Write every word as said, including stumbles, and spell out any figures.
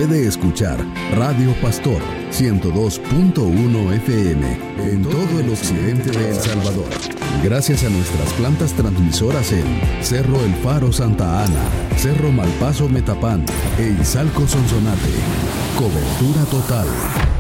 puede escuchar Radio Pastor ciento dos punto uno F M en todo el occidente de El Salvador. Gracias a nuestras plantas transmisoras en Cerro El Faro Santa Ana, Cerro Malpaso Metapán e Izalco Sonsonate. Cobertura total.